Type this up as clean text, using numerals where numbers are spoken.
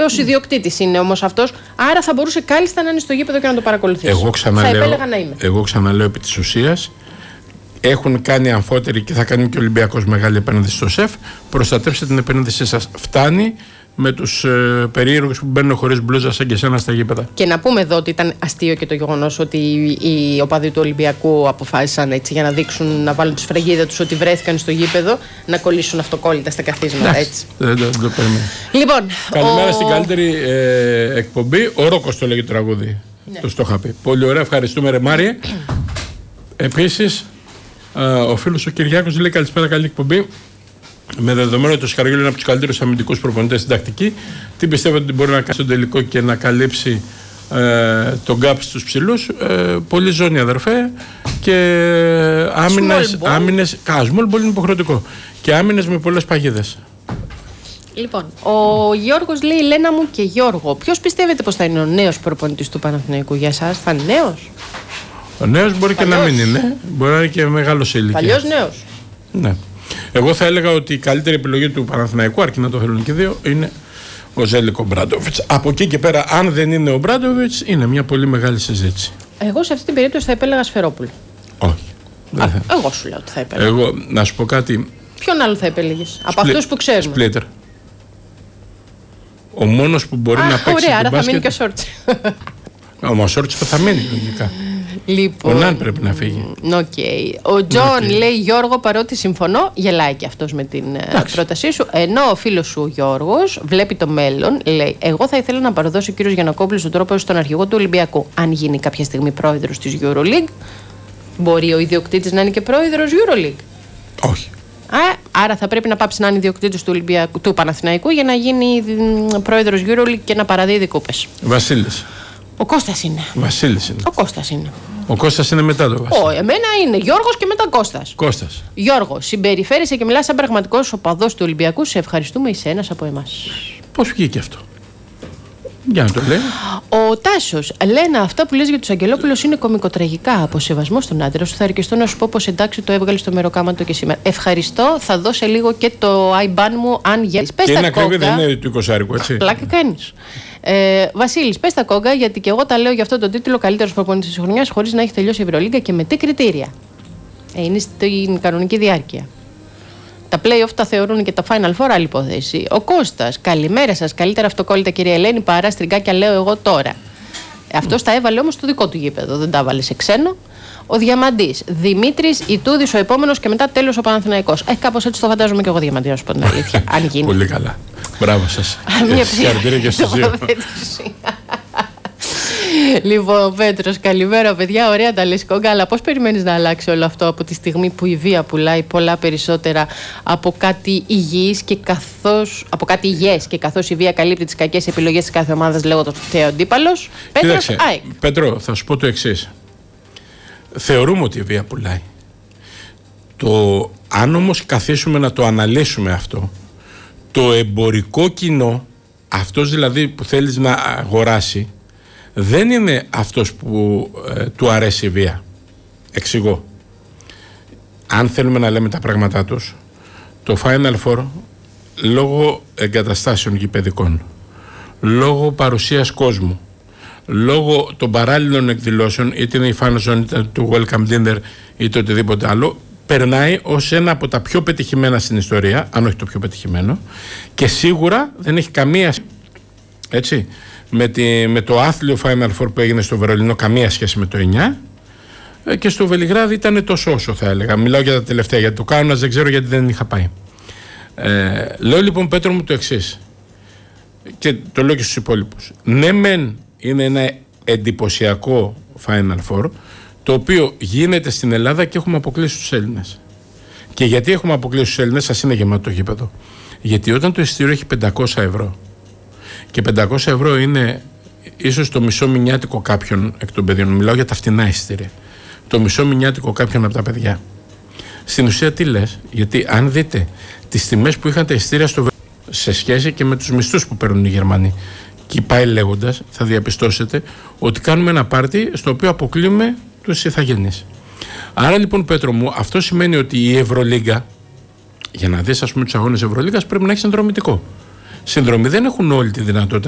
Ως ιδιοκτήτης είναι όμως αυτός. Άρα θα μπορούσε κάλλιστα να είναι στο γήπεδο και να το παρακολουθήσει. Θα επέλεγα να είμαι. Εγώ ξαναλέω επί της ουσίας. Έχουν κάνει αμφότεροι και θα κάνει και ο Ολυμπιακός μεγάλη επένδυση στο ΣΕΦ. Προστατεύστε την επένδυσή σας. Φτάνει με τους περίεργους που μπαίνουν χωρίς μπλούζα σαν και εσένα στα γήπεδα. Και να πούμε εδώ ότι ήταν αστείο και το γεγονός ότι οι οπαδοί του Ολυμπιακού αποφάσισαν έτσι για να δείξουν, να βάλουν τη σφραγίδα τους ότι βρέθηκαν στο γήπεδο, να κολλήσουν αυτοκόλλητα στα καθίσματα. Έτσι. Δεν το περιμένω. Λοιπόν, καλημέρα στην καλύτερη εκπομπή. Ο Ρόκος το λέγει το τραγούδι. Ναι. Το είχα πει. Πολύ ωραία, ευχαριστούμε ρε Μάριε. Επίσης, ο φίλος ο Κυριάκος λέει καλησπέρα, καλή εκπομπή. Με δεδομένο ότι ο Σκαριόλη είναι από τους καλύτερους αμυντικούς προπονητές στην τακτική, τι πιστεύετε ότι μπορεί να κάνει στο τελικό και να καλύψει τον γκάπ στους ψηλούς? Πολύ ζώνη αδερφέ και άμυνες. Small ball είναι υποχρεωτικό. Και άμυνες με πολλές παγίδες. Λοιπόν, ο Γιώργος λέει: Λένα μου και Γιώργο, ποιος πιστεύετε πως θα είναι ο νέος προπονητής του Παναθηναϊκού για εσάς? Θα είναι νέος? Ο νέος μπορεί και να μην είναι. Μπορεί να είναι και μεγάλος σε ηλικία. Παλιός νέος. Ναι. Εγώ θα έλεγα ότι η καλύτερη επιλογή του Παναθηναϊκού, αρκεί να το θέλουν και δύο, είναι ο Ζέλικο Μπράντοβιτς. Από εκεί και πέρα, αν δεν είναι ο Μπράντοβιτς, είναι μια πολύ μεγάλη συζήτηση. Εγώ σε αυτή την περίπτωση θα επέλεγα Σφερόπουλο. Όχι. Εγώ σου λέω ότι θα επέλεγα. Εγώ, να σου πω κάτι. Ποιον άλλο θα επέλεγες από αυτούς που ξέρουμε? Σπλίτερ. Ο μόνος που μπορεί να παίξει. Ωραία, άρα θα μείνει και ο Σόρτσι. Ο Σόρτσι θα μείνει λογικά. Λοιπόν, ο Ναν πρέπει να φύγει. Okay. Ο Τζον λέει: Γιώργο, παρότι συμφωνώ, γελάει και αυτός με την πρότασή σου. Ενώ ο φίλος σου ο Γιώργος βλέπει το μέλλον, λέει: Εγώ θα ήθελα να παραδώσει ο κύριος Γιαννακόπουλος τον τρόπο στον αρχηγό του Ολυμπιακού. Αν γίνει κάποια στιγμή πρόεδρος της EuroLeague, μπορεί ο ιδιοκτήτης να είναι και πρόεδρος EuroLeague? Όχι. Άρα θα πρέπει να πάψει να είναι ιδιοκτήτης του Παναθηναϊκού για να γίνει πρόεδρος EuroLeague και να παραδίδει κούπες. Βασίλης. Ο Κώστας είναι. Βασίλης είναι. Ο Κώστας είναι. Ο Κώστας είναι μετά το Βασίλη. Εμένα είναι Γιώργος και μετά Κώστας. Κώστας. Γιώργο, συμπεριφέρεσαι και μιλάς σαν πραγματικός οπαδός του Ολυμπιακού. Σε ευχαριστούμε, είσαι ένας από εμάς. Πώς βγήκε αυτό? Για να το λέει. Ο Τάσος, Λένα, αυτά που λες για τους Αγγελόπουλους είναι κωμικοτραγικά. Από σεβασμό στον άντρα σου, θα αρκεστώ να σου πω πως εντάξει το έβγαλε στο μεροκάματο και σήμερα. Ευχαριστώ, θα δώσω λίγο και το IBAN μου αν γέλεις. Και ένα κόγκα δεν είναι του 20άρικου, έτσι. Πλάκα κάνεις. Βασίλης, πες τα κόγκα, γιατί και εγώ τα λέω για αυτό τον τίτλο καλύτερος προπονητής της χρονιάς χωρίς να έχει τελειώσει η Ευρωλίγκα και με τι κριτήρια? Είναι στην κανονική διάρκεια. Τα play-off τα θεωρούν και τα Final Four άλλη υπόθεση. Ο Κώστας, καλημέρα σας. Καλύτερα αυτοκόλλητα κυρία Ελένη παρά στριγκάκια, λέω εγώ τώρα. Αυτός τα έβαλε όμως στο δικό του γήπεδο, δεν τα έβαλε σε ξένο. Ο Διαμαντής, Δημήτρης Ιτούδης ο επόμενος και μετά τέλος ο Παναθηναϊκός. Κάπως έτσι το φαντάζομαι και εγώ Διαμαντή, να σου πω την αλήθεια. Αν γίνει. Πολύ καλά. Μπράβο σας. Συγχαρητήρια και στους δύο. Λοιπόν, ο Πέτρος, καλημέρα παιδιά. Ωραία τα λες κόγκα, αλλά πώς περιμένεις να αλλάξει όλο αυτό από τη στιγμή που η βία πουλάει πολλά περισσότερα από κάτι υγιές και καθώς η βία καλύπτει τις κακές επιλογές της κάθε ομάδας, λέγοντας ότι ο αντίπαλος. Πέτρο, θα σου πω το εξής. Θεωρούμε ότι η βία πουλάει. Αν όμως καθίσουμε να το αναλύσουμε αυτό, το εμπορικό κοινό, αυτός δηλαδή που θέλεις να αγοράσει, δεν είναι αυτός που του αρέσει η βία. Εξηγώ. Αν θέλουμε να λέμε τα πράγματά τους, το Final Four, λόγω εγκαταστάσεων γηπεδικών, λόγω παρουσίας κόσμου, λόγω των παράλληλων εκδηλώσεων, είτε είναι η Fan Zone, είτε του Welcome Dinner, είτε οτιδήποτε άλλο, περνάει ως ένα από τα πιο πετυχημένα στην ιστορία, αν όχι το πιο πετυχημένο, και σίγουρα δεν έχει καμία, έτσι, με το άθλιο Final Four που έγινε στο Βερολίνο, καμία σχέση με το 9, και στο Βελιγράδι ήταν τόσο όσο θα έλεγα. Μιλάω για τα τελευταία, γιατί το Κάουνας δεν ξέρω γιατί δεν είχα πάει. Λέω λοιπόν, Πέτρο μου, το εξής, και το λέω και στους υπόλοιπους. Ναι μεν είναι ένα εντυπωσιακό Final Four, το οποίο γίνεται στην Ελλάδα και έχουμε αποκλείσει τους Έλληνες. Και γιατί έχουμε αποκλείσει τους Έλληνες? Σας είναι γεμάτο το γήπεδο. Γιατί όταν το εισιτήριο έχει 500 ευρώ και 500 ευρώ είναι ίσως το μισό μηνιάτικο κάποιον εκ των παιδιών, μιλάω για τα φτηνά εισιτήρια, το μισό μηνιάτικο κάποιον από τα παιδιά, στην ουσία τι λες? Γιατί αν δείτε τις τιμές που είχαν τα εισιτήρια σε σχέση και με τους μισθούς που παίρνουν οι Γερμανοί, και πάει λέγοντας, θα διαπιστώσετε ότι κάνουμε ένα πάρτι στο οποίο αποκλείουμε τους ηθαγενείς. Άρα λοιπόν, Πέτρο μου, αυτό σημαίνει ότι η Ευρωλίγκα, για να δεις ας πούμε τους αγώνες Ευρωλίγκας, πρέπει να έχει συνδρομητικό. Συνδρομή δεν έχουν όλοι τη δυνατότητα